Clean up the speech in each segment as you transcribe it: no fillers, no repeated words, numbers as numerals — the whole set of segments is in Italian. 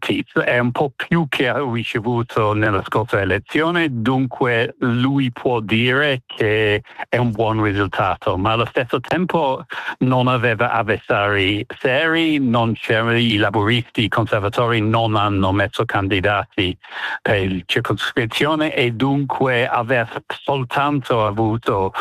voti, è un po' più che ha ricevuto nella scorsa elezione, dunque lui può dire che è un buon risultato, ma allo stesso tempo non aveva avversari seri, non c'erano i laburisti, i conservatori non hanno messo candidati per la circoscrizione e dunque aver soltanto avuto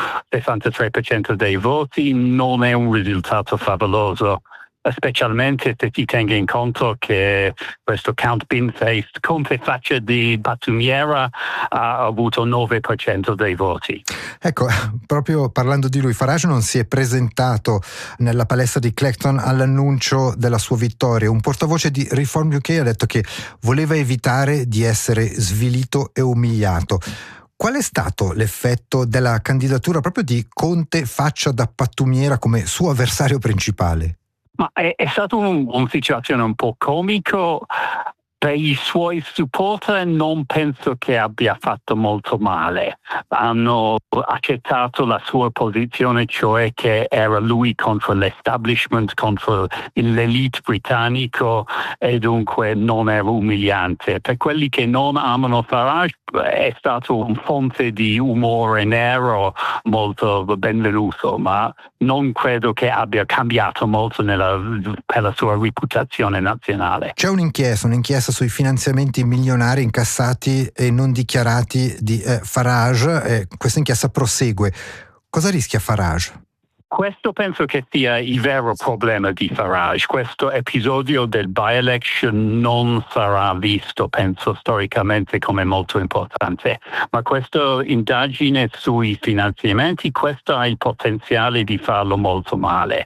63% dei voti non è un risultato favoloso, specialmente se si tenga in conto che questo Count Binface con faccia di pattumiera ha avuto 9% dei voti. Ecco, proprio parlando di lui, Farage non si è presentato nella palestra di Clacton all'annuncio della sua vittoria. Un portavoce di Reform UK ha detto che voleva evitare di essere svilito e umiliato. Qual è stato l'effetto della candidatura proprio di Conte faccia da pattumiera come suo avversario principale? Ma è stato una situazione un po' comico. Per i suoi supporter non penso che abbia fatto molto male. Hanno accettato la sua posizione, cioè che era lui contro l'establishment, contro l'elite britannico e dunque non era umiliante. Per quelli che non amano Farage è stato un fonte di umore nero molto benvenuto, ma non credo che abbia cambiato molto per la sua reputazione nazionale. C'è un'inchiesta sui finanziamenti milionari incassati e non dichiarati di Farage. Questa inchiesta prosegue. Cosa rischia Farage? Questo penso che sia il vero problema di Farage. Questo episodio del by-election non sarà visto, penso, storicamente come molto importante, ma questa indagine sui finanziamenti, questo ha il potenziale di farlo molto male.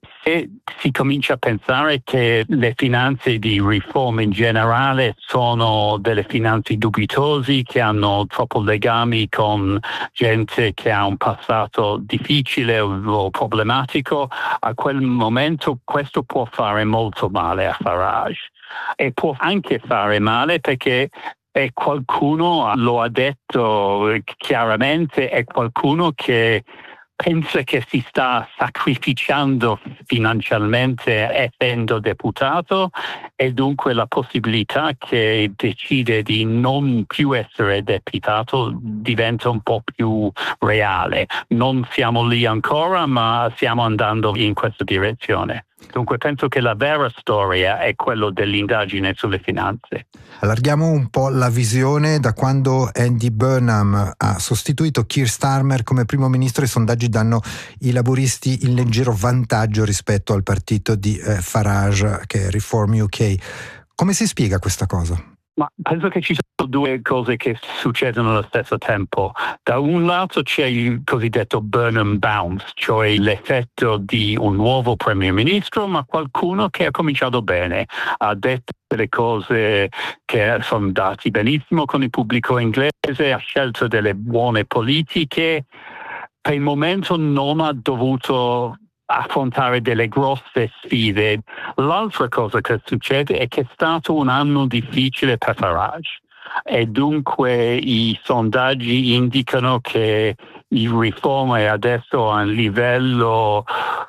E si comincia a pensare che le finanze di Reform in generale sono delle finanze dubitosi che hanno troppo legami con gente che ha un passato difficile o problematico. A quel momento questo può fare molto male a Farage e può anche fare male perché e qualcuno lo ha detto chiaramente, è qualcuno che pensa che si sta sacrificando finanziariamente essendo deputato e dunque la possibilità che decide di non più essere deputato diventa un po' più reale. Non siamo lì ancora, ma stiamo andando in questa direzione. Dunque penso che la vera storia è quello dell'indagine sulle finanze. Allarghiamo un po' la visione. Da quando Andy Burnham ha sostituito Keir Starmer come primo ministro, i sondaggi danno i laburisti in leggero vantaggio rispetto al partito di Farage, che è Reform UK. Come si spiega questa cosa? Ma penso che ci sono due cose che succedono allo stesso tempo. Da un lato c'è il cosiddetto Burnham bounce, cioè l'effetto di un nuovo Premier Ministro, ma qualcuno che ha cominciato bene, ha detto delle cose che sono andate benissimo con il pubblico inglese, ha scelto delle buone politiche, per il momento non ha dovuto affrontare delle grosse sfide. L'altra cosa che succede è che è stato un anno difficile per Farage e dunque i sondaggi indicano che il Reform è adesso a un livello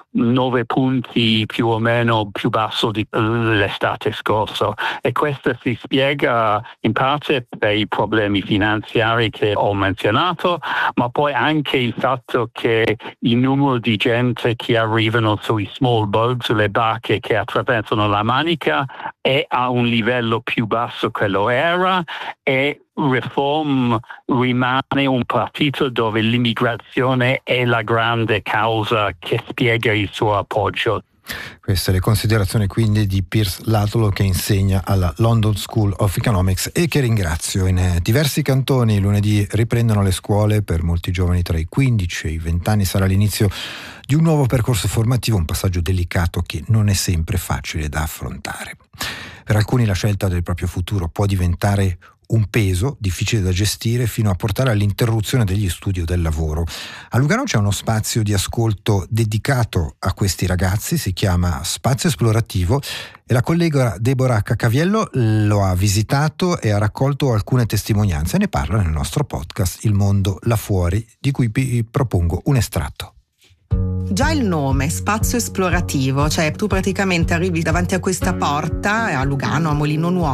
9 punti più o meno più basso di l'estate scorsa e questo si spiega in parte per i problemi finanziari che ho menzionato, ma poi anche il fatto che il numero di gente che arrivano sui small boat, sulle barche che attraversano la Manica è a un livello più basso che lo era e Reform rimane un partito dove l'immigrazione è la grande causa che spiega il suo appoggio. Queste le considerazioni quindi di Piers Latolo, che insegna alla London School of Economics e che ringrazio. In diversi cantoni lunedì riprendono le scuole. Per molti giovani tra i 15 e i 20 anni sarà l'inizio di un nuovo percorso formativo, un passaggio delicato che non è sempre facile da affrontare. Per alcuni la scelta del proprio futuro può diventare un peso difficile da gestire fino a portare all'interruzione degli studi o del lavoro. A Lugano c'è uno spazio di ascolto dedicato a questi ragazzi, si chiama Spazio Esplorativo e la collega Deborah Cacaviello lo ha visitato e ha raccolto alcune testimonianze e ne parla nel nostro podcast Il mondo là fuori, di cui vi propongo un estratto. Già il nome, spazio esplorativo, cioè tu praticamente arrivi davanti a questa porta a Lugano, a Molino Nuovo,